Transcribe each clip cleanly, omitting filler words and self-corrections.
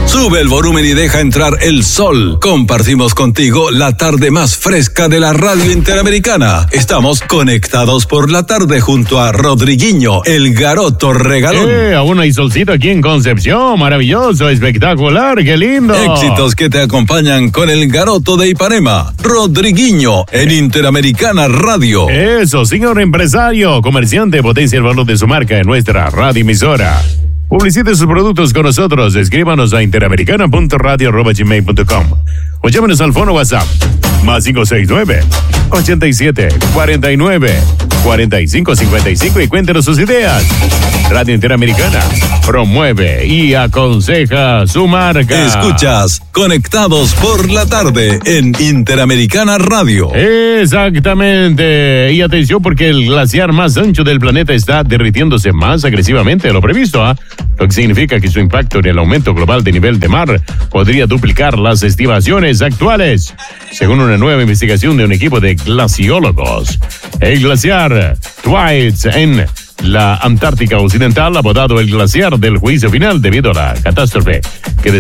Sube el volumen y deja entrar el sol. Compartimos contigo la tarde más fresca de la radio interamericana. Estamos conectados por la tarde junto a Rodriguinho, el garoto regalón. Aún hay solcito aquí en Concepción. Maravilloso, espectacular, qué lindo. Éxitos que te acompañan con el garoto de Ipanema, Rodriguinho, en Interamericana Radio. Eso, señor empresario, comerciante, potencia el valor de su marca en nuestra radioemisora. Publicite sus productos con nosotros. Escríbanos a interamericana.radio@gmail.com o llámenos al fono WhatsApp más 569-87-49-4555 y cuéntenos sus ideas. Radio Interamericana promueve y aconseja su marca. Escuchas Conectados por la tarde en Interamericana Radio. Exactamente. Y atención porque el glaciar más ancho del planeta está derritiéndose más agresivamente de lo previsto, lo que significa que su impacto en el aumento global de nivel de mar podría duplicar las estimaciones actuales, según una nueva investigación de un equipo de glaciólogos. El glaciar Thwaites en la Antártica Occidental, apodado el glaciar del juicio final debido a la catástrofe que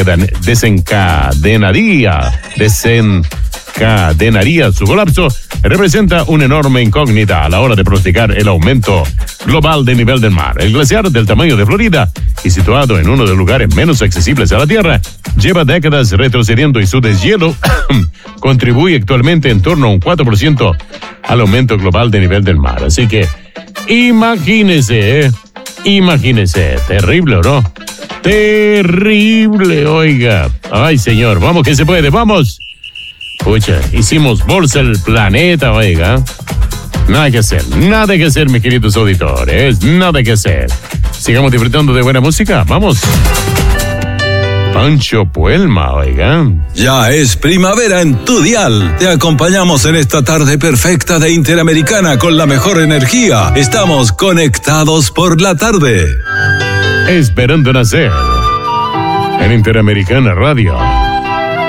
desencadenaría su colapso, representa una enorme incógnita a la hora de pronosticar el aumento global del nivel del mar. El glaciar del tamaño de Florida y situado en uno de los lugares menos accesibles a la Tierra, lleva décadas retrocediendo y su deshielo contribuye actualmente en torno a un 4% al aumento global del nivel del mar. Así que imagínese, terrible, ¿no? Terrible, oiga. Ay, señor, vamos que se puede, vamos. Pucha, hicimos bolsa el planeta, oiga. Nada que hacer, mis queridos auditores, nada que hacer. Sigamos disfrutando de buena música, vamos. Pancho Puelma, oiga. Ya es primavera en tu dial. Te acompañamos en esta tarde perfecta de Interamericana con la mejor energía. Estamos conectados por la tarde. Esperando nacer en Interamericana Radio.